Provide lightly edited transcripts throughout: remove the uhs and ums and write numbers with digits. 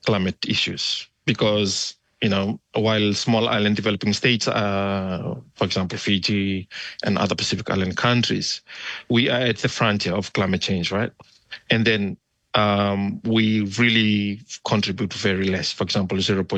climate issues because, while small island developing states, for example, Fiji and other Pacific Island countries, we are at the frontier of climate change, right? And then we really contribute very less, for example,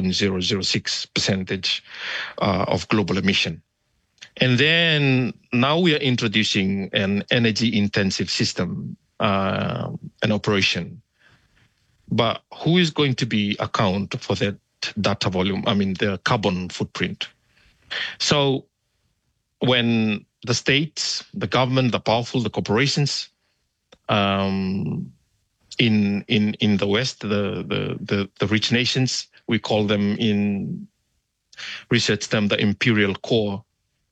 0.006% of global emission. And then now we are introducing an energy intensive system, an operation. But who is going to be account for that data volume? I mean, the carbon footprint. So when the states, the government, the powerful, the corporations, in the West, the rich nations, we call them in research term the imperial core,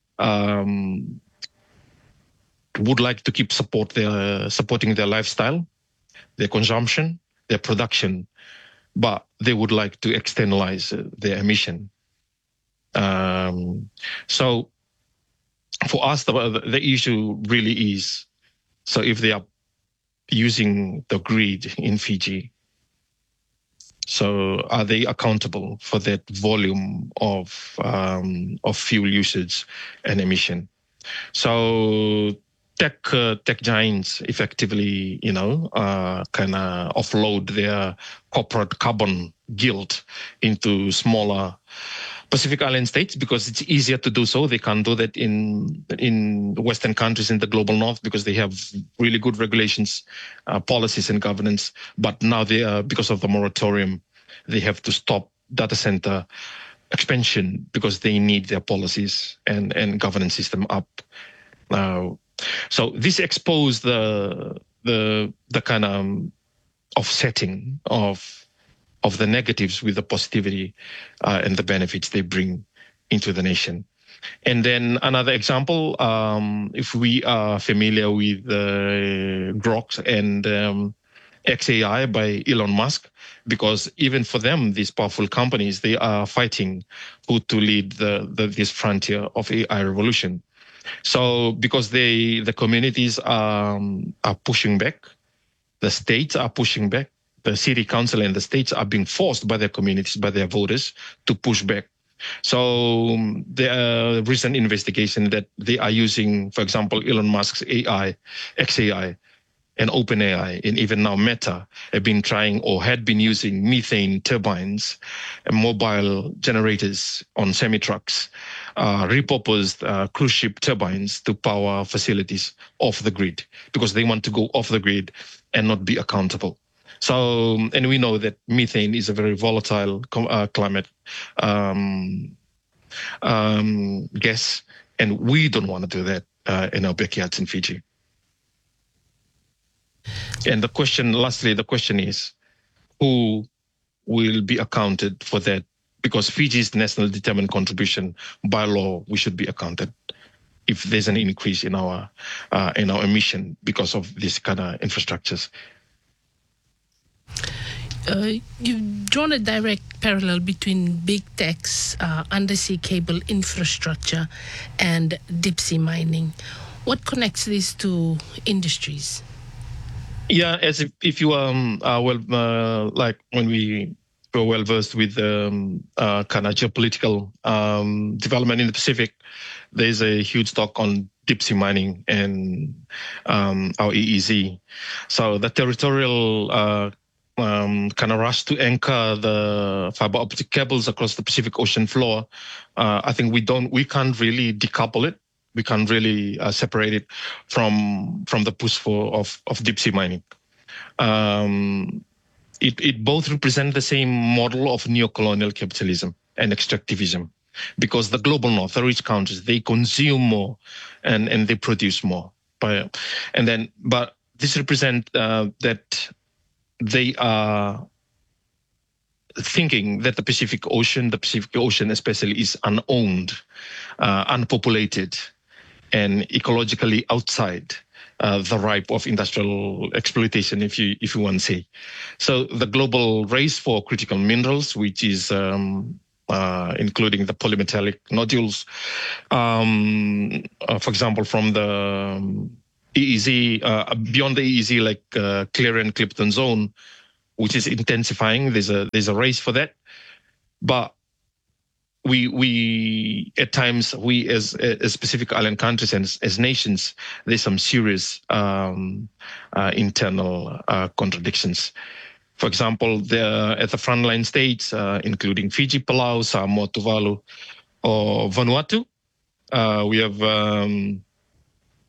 would like to keep supporting their lifestyle, their consumption, their production, but they would like to externalize their emission. So for us, the issue really is, so if they are using the grid in Fiji, so are they accountable for that volume of fuel usage and emission? So tech giants effectively, kind of offload their corporate carbon guilt into smaller Pacific Island states because it's easier to do so. They can't do that in Western countries in the global north because they have really good regulations, policies and governance. But now because of the moratorium, they have to stop data center expansion because they need their policies and governance system up. So this exposed the kind of offsetting of the negatives with the positivity and the benefits they bring into the nation. And then another example, if we are familiar with Grok and XAI by Elon Musk, because even for them, these powerful companies, they are fighting who to lead this frontier of AI revolution. So because the communities are pushing back, the states are pushing back, the city council and the states are being forced by their communities, by their voters to push back. So there are recent investigation that they are using, for example, Elon Musk's AI, XAI, and OpenAI, and even now Meta have been trying or had been using methane turbines and mobile generators on semi-trucks, repurposed cruise ship turbines to power facilities off the grid because they want to go off the grid and not be accountable. So, and we know that methane is a very volatile climate gas, and we don't want to do that in our backyards in Fiji. And lastly, the question is, who will be accounted for that? Because Fiji's national determined contribution by law, we should be accounted if there's an increase in our emission because of these kind of infrastructures. You've drawn a direct parallel between big tech's undersea cable infrastructure and deep sea mining. What connects these two industries? Yeah, as if you like when we were well versed with kind of geopolitical development in the Pacific, there's a huge talk on deep sea mining and our EEZ. So the territorial kind of rush to anchor the fiber optic cables across the Pacific Ocean floor, I think we can't really decouple it. We can't really separate it from the push of deep sea mining. It both represent the same model of neo-colonial capitalism and extractivism, because the global north, the rich countries, they consume more and they produce more. But this represents that they are thinking that the Pacific Ocean especially, is unowned, unpopulated, and ecologically outside the ripe of industrial exploitation, if you want to say. So the global race for critical minerals, which is including the polymetallic nodules, for example, from the EEZ, beyond the EEZ, like Clarion Clipperton Zone, which is intensifying. There's a race for that, but we at times, we as specific island countries and as nations, there's some serious internal contradictions. For example, at the frontline states, including Fiji, Palau, Samoa, Tuvalu, or Vanuatu, we have